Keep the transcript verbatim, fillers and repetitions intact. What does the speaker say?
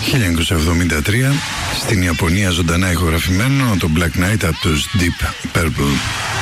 χίλια εννιακόσια εβδομήντα τρία στην Ιαπωνία, ζωντανά ηχογραφημένο, το Black Knight από τους Deep Purple.